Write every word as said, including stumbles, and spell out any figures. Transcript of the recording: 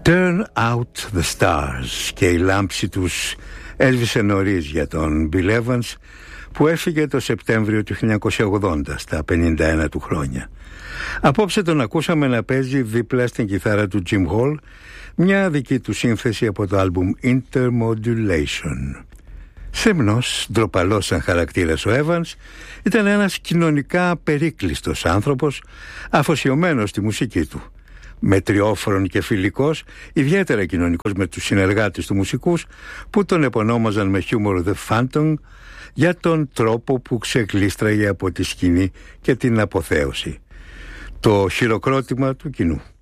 Turn out the stars, και η λάμψη τους έσβησε νωρίς για τον Bill Evans, που έφυγε το Σεπτέμβριο του χίλια εννιακόσια ογδόντα στα πενήντα ένα του χρόνια. Απόψε τον ακούσαμε να παίζει δίπλα στην κιθάρα του Jim Hall μια δική του σύνθεση από το άλμπουμ Intermodulation. Σεμνός, ντροπαλός σαν χαρακτήρας ο Evans, ήταν ένας κοινωνικά περίκλειστος άνθρωπος, αφοσιωμένος στη μουσική του. Μετριόφρον και φιλικός, ιδιαίτερα κοινωνικός με τους συνεργάτες του μουσικούς, που τον επωνόμαζαν με χιούμορ The Phantom για τον τρόπο που ξεκλίστραγε από τη σκηνή και την αποθέωση. Το χειροκρότημα του κοινού.